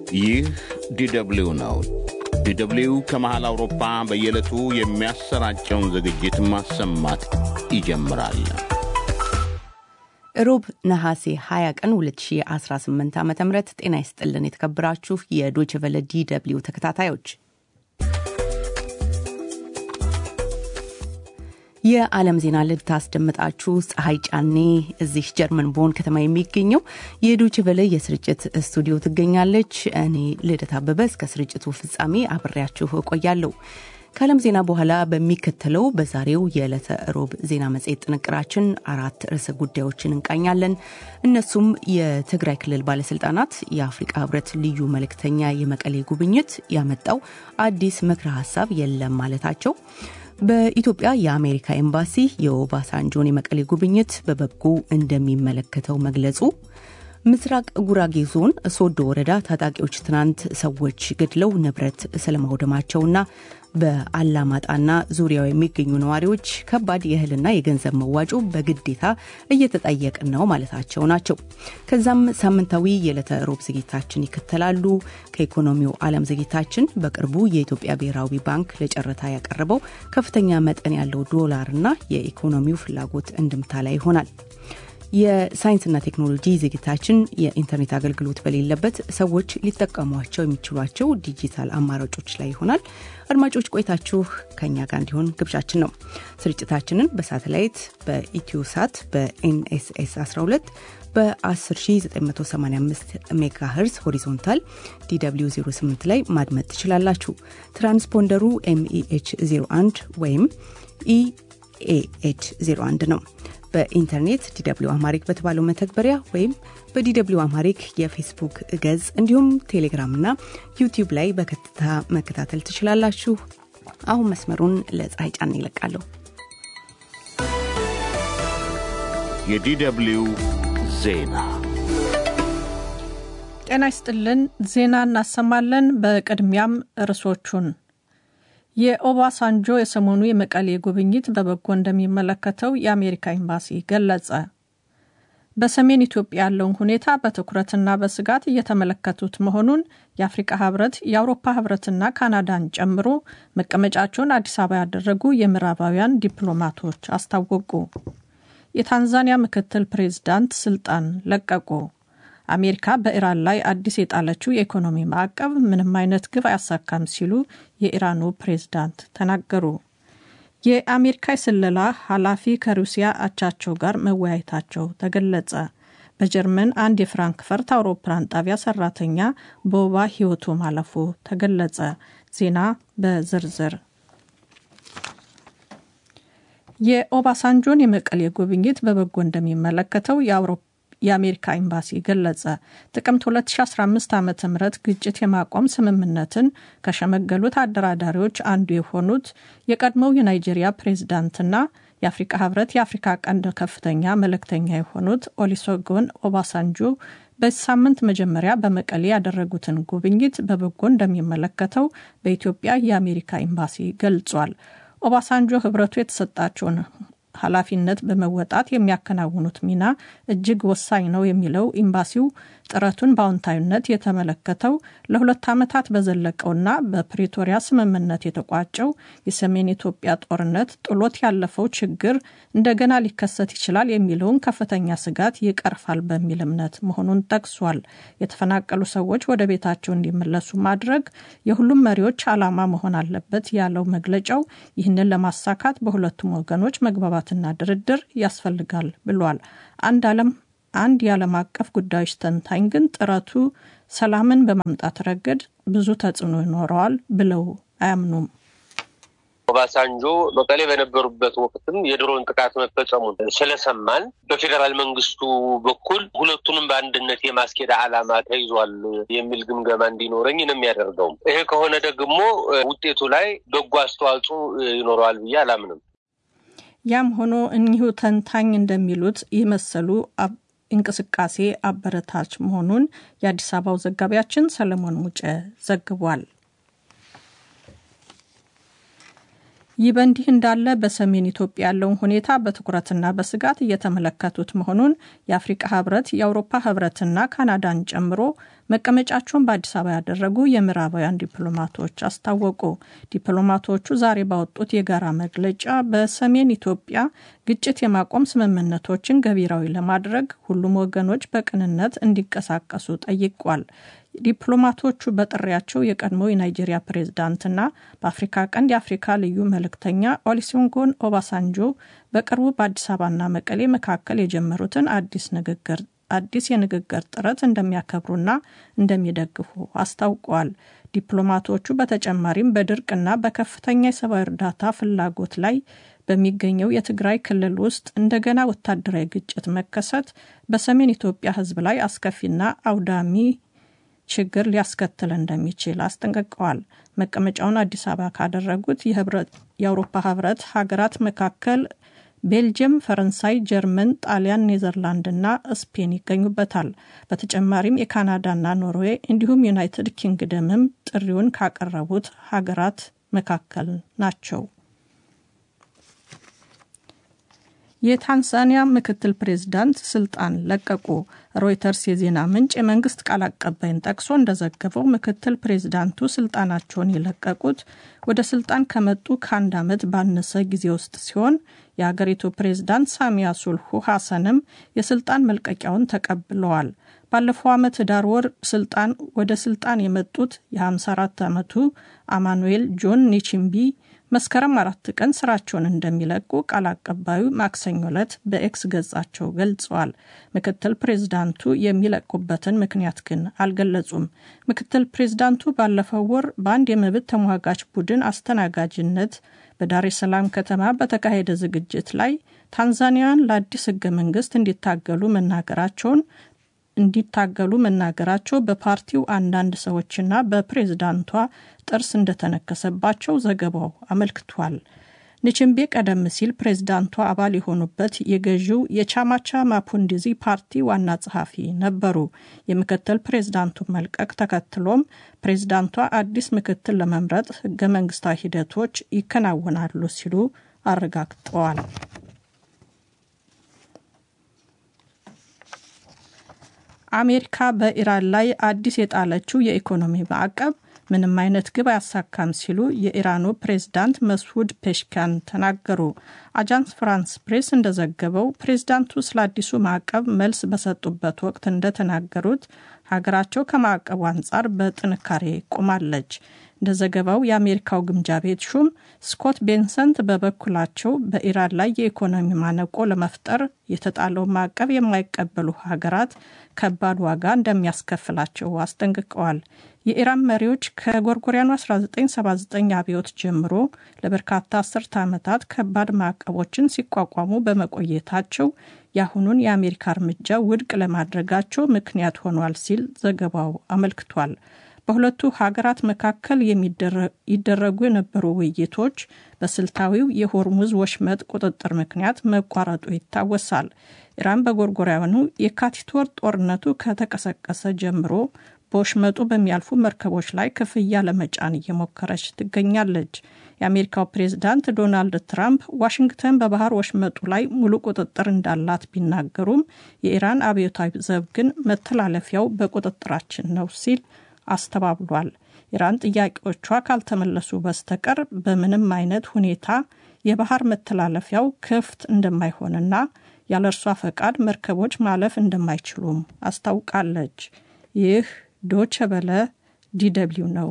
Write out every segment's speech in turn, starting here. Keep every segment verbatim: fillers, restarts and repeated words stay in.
ይህ ዲደብሊው ነው። ዲደብሊው ከመሃል አውሮፓ በየዕለቱ የሚያሰራጨውን ዝግጅት ማሰማት ይጀምራል። ሮብ ነሐሴ ሃያ ቀን ሁለት ሺህ አስራ ስምንት ዓ.ም ጤና ይስጥልን የተከበራችሁ የዶይቼ ቬለ ዲደብሊው ተከታታዮች። የዓለም ዜና ልታስደምጣችሁ ፀሐይ ጫኔ እዚህ ጀርመን ቦን ከተማ የሚገኘው የዶይቼ ቬለ የስርጭት ስቱዲዮ ትገኛለች። እኔ ልደት አበበ እስከ ስርጭቱ ፍጻሜ አብሬያችሁ እቆያለሁ። ከዓለም ዜና በኋላ በሚከተለው በዛሬው የዕለተ ሮብ ዜና መጽሔት ጥንቅራችን አራት ርዕሰ ጉዳዮችን እንቃኛለን። እነሱም የትግራይ ክልል ባለስልጣናት የአፍሪካ ህብረት ልዩ መልእክተኛ የመቀሌ ጉብኝት ያመጣው አዲስ ምክረ ሐሳብ የለም ማለታቸው፣ በኢትዮጵያ የአሜሪካ ኤምባሲ የኦባሳንጆን የመቀሌ ጉብኝት በበጎ እንደሚመለከተው መግለጹ፣ ምስራቅ ጉራጌ ዞን ሶዶ ወረዳ ታጣቂዎች ትናንት ሰዎች ገድለው ንብረት ስለማውደማቸውና በአላማጣና ዙሪያው የሚገኙ ነዋሪዎች ከባድ የእህልና የገንዘብ መዋጮ በግዴታ እየተጠየቅን ነው ማለታቸው ናቸው። ከዛም ሳምንታዊ የዕለተ ሮብ ዝግጅታችን ይከተላሉ። ከኢኮኖሚው ዓለም ዝግጅታችን በቅርቡ የኢትዮጵያ ብሔራዊ ባንክ ለጨረታ ያቀረበው ከፍተኛ መጠን ያለው ዶላርና የኢኮኖሚው ፍላጎት እንድምታ ላይ ይሆናል። የሳይንስና ቴክኖሎጂ ዝግጅታችን የኢንተርኔት አገልግሎት በሌለበት ሰዎች ሊጠቀሟቸው የሚችሏቸው ዲጂታል አማራጮች ላይ ይሆናል። አድማጮች ቆይታችሁ ከኛ ጋር እንዲሆን ግብዣችን ነው። ስርጭታችንን በሳተላይት በኢትዮሳት በኤንኤስኤስ አስራ ሁለት በ1ዘጠኝ መቶ ሰማንያ አምስት ሜጋሄርዝ ሆሪዞንታል ዲደብሊው ዜሮ ስምንት ላይ ማድመጥ ትችላላችሁ። ትራንስፖንደሩ ኤምኢኤች ዜሮ አንድ ወይም ኢኤኤች ዜሮ አንድ ነው። በኢንተርኔት ዲደብሊው አማሪክ በተባለው መተግበሪያ ወይም በዲደብሊው አማሪክ የፌስቡክ ገጽ እንዲሁም ቴሌግራም እና ዩቲዩብ ላይ በቀጥታ መከታተል ትችላላችሁ። አሁን መስመሩን ለፀሐይ ጫን ይለቃለሁ። የዲደብሊው ዜና ጤና ይስጥልን። ዜና እናሰማለን። በቅድሚያም ርዕሶቹን። የኦባሳንጆ የሰሞኑ የመቀሌ ጉብኝት በበጎ እንደሚመለከተው የአሜሪካ ኤምባሲ ገለጸ። በሰሜን ኢትዮጵያ ያለውን ሁኔታ በትኩረትና በስጋት እየተመለከቱት መሆኑን የአፍሪካ ህብረት፣ የአውሮፓ ህብረትና ካናዳን ጨምሮ መቀመጫቸውን አዲስ አበባ ያደረጉ የምዕራባውያን ዲፕሎማቶች አስታወቁ። የታንዛኒያ ምክትል ፕሬዝዳንት ስልጣን ለቀቁ። አሜሪካ በኢራን ላይ አዲስ የጣለችው የኢኮኖሚ ማዕቀብ ምንም አይነት ግብ አያሳካም ሲሉ የኢራኑ ፕሬዝዳንት ተናገሩ። የአሜሪካ የስለላ ኃላፊ ከሩሲያ አቻቸው ጋር መወያየታቸው ተገለጸ። በጀርመን አንድ የፍራንክፈርት አውሮፕላን ጣቢያ ሰራተኛ በወባ ህይወቱ ማለፉ ተገለጸ። ዜና በዝርዝር። የኦባሳንጆን የመቀሌ ጉብኝት በበጎ እንደሚመለከተው የአውሮፓ የአሜሪካ ኤምባሲ ገለጸ። ጥቅምት ሁለት ሺህ አስራ አምስት ዓመተ ምህረት ግጭት የማቆም ስምምነትን ከሸመገሉት አደራዳሪዎች አንዱ የሆኑት የቀድሞው የናይጄሪያ ፕሬዝዳንትና የአፍሪካ ህብረት የአፍሪካ ቀንድ ከፍተኛ መልእክተኛ የሆኑት ኦሉሴጉን ኦባሳንጆ በሳምንት መጀመሪያ በመቀሌ ያደረጉትን ጉብኝት በበጎ እንደሚመለከተው በኢትዮጵያ የአሜሪካ ኤምባሲ ገልጿል። ኦባሳንጆ ህብረቱ የተሰጣቸውን ኃላፊነት በመወጣት የሚያከናውኑት ሚና እጅግ ወሳኝ ነው የሚለው ኤምባሲው ጥረቱን በአዎንታዊነት የተመለከተው ለሁለት ዓመታት በዘለቀውና በፕሪቶሪያ ስምምነት የተቋጨው የሰሜን ኢትዮጵያ ጦርነት ጥሎት ያለፈው ችግር እንደገና ሊከሰት ይችላል የሚለውን ከፍተኛ ስጋት ይቀርፋል በሚል እምነት መሆኑን ጠቅሷል። የተፈናቀሉ ሰዎች ወደ ቤታቸው እንዲመለሱ ማድረግ የሁሉም መሪዎች ዓላማ መሆን አለበት ያለው መግለጫው ይህንን ለማሳካት በሁለቱም ወገኖች መግባባትና ድርድር ያስፈልጋል ብሏል። አንድ ዓለም አንድ የዓለም አቀፍ ጉዳዮች ተንታኝ ግን ጥረቱ ሰላምን በማምጣት ረገድ ብዙ ተጽዕኖ ይኖረዋል ብለው አያምኑም። ኦባሳንጆ መቀሌ በነበሩበት ወቅትም የድሮን ጥቃት መፈጸሙን ስለሰማን በፌደራል መንግስቱ በኩል ሁለቱንም በአንድነት የማስኬድ ዓላማ ተይዟል የሚል ግምገማ እንዲኖረኝ ነው የሚያደርገው። ይሄ ከሆነ ደግሞ ውጤቱ ላይ በጎ አስተዋጽኦ ይኖረዋል ብዬ አላምንም። ያም ሆኖ እኚሁ ተንታኝ እንደሚሉት ይመሰሉ እንቅስቃሴ አበረታች መሆኑን የአዲስ አበባው ዘጋቢያችን ሰለሞን ሙጬ ዘግቧል። ይህ በእንዲህ እንዳለ በሰሜን ኢትዮጵያ ያለውን ሁኔታ በትኩረትና በስጋት እየተመለከቱት መሆኑን የአፍሪካ ህብረት፣ የአውሮፓ ህብረትና ካናዳን ጨምሮ መቀመጫቸውን በአዲስ አበባ ያደረጉ የምዕራባውያን ዲፕሎማቶች አስታወቁ። ዲፕሎማቶቹ ዛሬ ባወጡት የጋራ መግለጫ በሰሜን ኢትዮጵያ ግጭት የማቆም ስምምነቶችን ገቢራዊ ለማድረግ ሁሉም ወገኖች በቅንነት እንዲንቀሳቀሱ ጠይቋል። ዲፕሎማቶቹ በጥሪያቸው የቀድሞ የናይጄሪያ ፕሬዝዳንትና በአፍሪካ ቀንድ የአፍሪካ ልዩ መልእክተኛ ኦሉሴጉን ኦባሳንጆ በቅርቡ በአዲስ አበባና መቀሌ መካከል የጀመሩትን አዲስ ንግግር አዲስ የንግግር ጥረት እንደሚያከብሩና እንደሚደግፉ አስታውቀዋል። ዲፕሎማቶቹ በተጨማሪም በድርቅና በከፍተኛ የሰብአዊ እርዳታ ፍላጎት ላይ በሚገኘው የትግራይ ክልል ውስጥ እንደገና ወታደራዊ ግጭት መከሰት በሰሜን ኢትዮጵያ ሕዝብ ላይ አስከፊና አውዳሚ ችግር ሊያስከትል እንደሚችል አስጠንቅቀዋል። መቀመጫውን አዲስ አበባ ካደረጉት የአውሮፓ ህብረት ሀገራት መካከል ቤልጅየም፣ ፈረንሳይ፣ ጀርመን፣ ጣሊያን፣ ኔዘርላንድና ስፔን ይገኙበታል። በተጨማሪም የካናዳና ኖርዌይ እንዲሁም ዩናይትድ ኪንግደምም ጥሪውን ካቀረቡት ሀገራት መካከል ናቸው። የታንዛኒያ ምክትል ፕሬዝዳንት ስልጣን ለቀቁ። ሮይተርስ የዜና ምንጭ የመንግስት ቃል አቀባይን ጠቅሶ እንደዘገበው ምክትል ፕሬዝዳንቱ ስልጣናቸውን የለቀቁት ወደ ስልጣን ከመጡ ከአንድ ዓመት ባነሰ ጊዜ ውስጥ ሲሆን የሀገሪቱ ፕሬዝዳንት ሳሚያ ሱሉሁ ሐሰንም የስልጣን መልቀቂያውን ተቀብለዋል። ባለፈው ዓመት ዳር ወር ስልጣን ወደ ስልጣን የመጡት የ54 ዓመቱ አማኑኤል ጆን ኒቺምቢ መስከረም አራት ቀን ስራቸውን እንደሚለቁ ቃል አቀባዩ ማክሰኞ ዕለት በኤክስ ገጻቸው ገልጸዋል። ምክትል ፕሬዝዳንቱ የሚለቁበትን ምክንያት ግን አልገለጹም። ምክትል ፕሬዝዳንቱ ባለፈው ወር በአንድ የመብት ተሟጋች ቡድን አስተናጋጅነት በዳሬ ሰላም ከተማ በተካሄደ ዝግጅት ላይ ታንዛኒያን ለአዲስ ህገ መንግስት እንዲታገሉ መናገራቸውን እንዲታገሉ መናገራቸው በፓርቲው አንዳንድ ሰዎችና በፕሬዝዳንቷ ጥርስ እንደተነከሰባቸው ዘገባው አመልክቷል። ኒቺምቤ ቀደም ሲል ፕሬዝዳንቷ አባል የሆኑበት የገዢው የቻማቻ ማፑንዲዚ ፓርቲ ዋና ጸሐፊ ነበሩ። የምክትል ፕሬዝዳንቱ መልቀቅ ተከትሎም ፕሬዝዳንቷ አዲስ ምክትል ለመምረጥ ህገ መንግስታዊ ሂደቶች ይከናወናሉ ሲሉ አረጋግጠዋል። አሜሪካ በኢራን ላይ አዲስ የጣለችው የኢኮኖሚ ማዕቀብ ምንም አይነት ግብ አያሳካም ሲሉ የኢራኑ ፕሬዝዳንት መስዑድ ፔሽኪያን ተናገሩ። አጃንስ ፍራንስ ፕሬስ እንደዘገበው ፕሬዝዳንቱ ስለ አዲሱ ማዕቀብ መልስ በሰጡበት ወቅት እንደተናገሩት ሀገራቸው ከማዕቀቡ አንጻር በጥንካሬ ቆማለች። እንደ ዘገባው የአሜሪካው ግምጃ ቤት ሹም ስኮት ቤንሰንት በበኩላቸው በኢራን ላይ የኢኮኖሚ ማነቆ ለመፍጠር የተጣለው ማዕቀብ የማይቀበሉ ሀገራት ከባድ ዋጋ እንደሚያስከፍላቸው አስጠንቅቀዋል። የኢራን መሪዎች ከጎርጎሪያኑ አስራ ዘጠኝ ሰባ ዘጠኝ አብዮት ጀምሮ ለበርካታ አስርተ ዓመታት ከባድ ማዕቀቦችን ሲቋቋሙ በመቆየታቸው የአሁኑን የአሜሪካ እርምጃ ውድቅ ለማድረጋቸው ምክንያት ሆኗል ሲል ዘገባው አመልክቷል። በሁለቱ ሀገራት መካከል የሚደረጉ የነበሩ ውይይቶች በስልታዊው የሆርሙዝ ወሽመጥ ቁጥጥር ምክንያት መቋረጡ ይታወሳል። ኢራን በጎርጎሪያኑ የካቲት ወር ጦርነቱ ከተቀሰቀሰ ጀምሮ በወሽመጡ በሚያልፉ መርከቦች ላይ ክፍያ ለመጫን እየሞከረች ትገኛለች። የአሜሪካው ፕሬዝዳንት ዶናልድ ትራምፕ ዋሽንግተን በባህር ወሽመጡ ላይ ሙሉ ቁጥጥር እንዳላት ቢናገሩም የኢራን አብዮታዊ ዘብ ግን መተላለፊያው በቁጥጥራችን ነው ሲል አስተባብሏል። ኢራን ጥያቄዎቿ ካልተመለሱ በስተቀር በምንም አይነት ሁኔታ የባህር መተላለፊያው ክፍት እንደማይሆንና ያለ እርሷ ፈቃድ መርከቦች ማለፍ እንደማይችሉም አስታውቃለች። ይህ ዶቼ ቬለ ዲደብሊው ነው።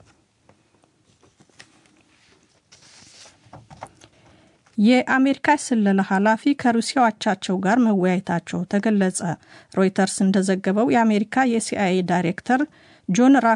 የአሜሪካ ስለላ ኃላፊ ከሩሲያ አቻቸው ጋር መወያየታቸው ተገለጸ። ሮይተርስ እንደዘገበው የአሜሪካ የሲአይኤ ዳይሬክተር ጆን